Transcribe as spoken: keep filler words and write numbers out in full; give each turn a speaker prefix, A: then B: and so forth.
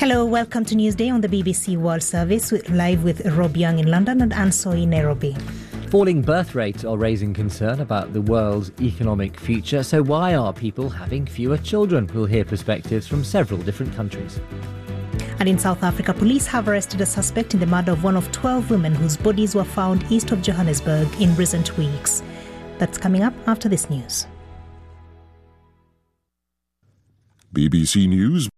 A: Hello, welcome to Newsday on the B B C World Service, live with Rob Young in London and Ansoy in Nairobi.
B: Falling birth rates are raising concern about the world's economic future. So why are people having fewer children? We'll hear perspectives from several different countries.
A: And in South Africa, police have arrested a suspect in the murder of one of twelve women whose bodies were found east of Johannesburg in recent weeks. That's coming up after this news.
C: B B C News.